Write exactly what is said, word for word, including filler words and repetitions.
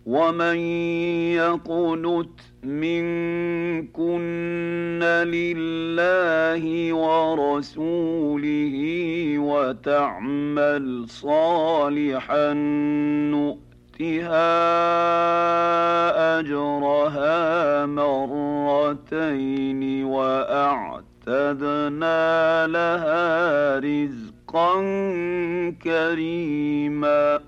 ومن يقنت منكن لله ورسوله وتعمل صالحا نؤتها أجرها مرتين وأعتدنا لها رزقا كريما.